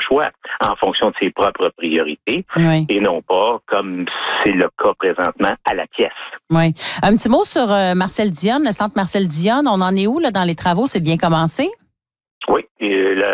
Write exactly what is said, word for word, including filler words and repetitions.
choix en fonction de ses propres priorités oui. et non pas, comme c'est le cas présentement, à la pièce. Oui. Un petit mot sur euh, Marcel Dionne, le centre Marcel Dionne. On en est où là, dans les travaux? C'est bien commencé? Oui, et le